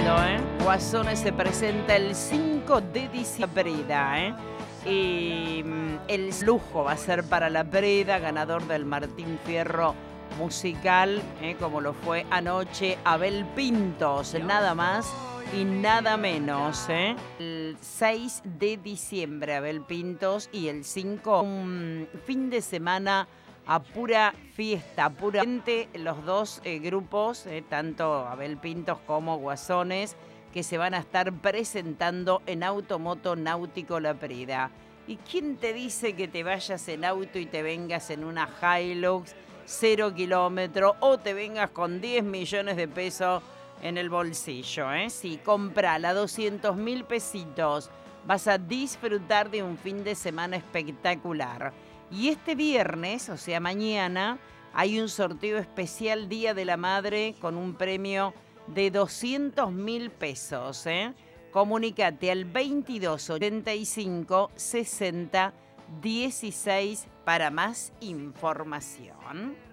lindo, ¿eh? Guasones se presenta el 5 de diciembre, ¿eh? Y el lujo va a ser para La Breda, ganador del Martín Fierro musical, como lo fue anoche Abel Pintos, nada más y nada menos. El 6 de diciembre Abel Pintos y el 5 un fin de semana a pura fiesta, puramente los dos grupos, tanto Abel Pintos como Guasones, que se van a estar presentando en Automoto Náutico La Breda. ¿Y quién te dice que te vayas en auto y te vengas en una Hilux 0 kilómetros o te vengas con 10 millones de pesos en el bolsillo? Si comprala 200.000 pesitos, vas a disfrutar de un fin de semana espectacular. Y este viernes, o sea mañana, hay un sorteo especial Día de la Madre con un premio de 200.000 pesos. Comunícate al 22 85 60 16 para más información.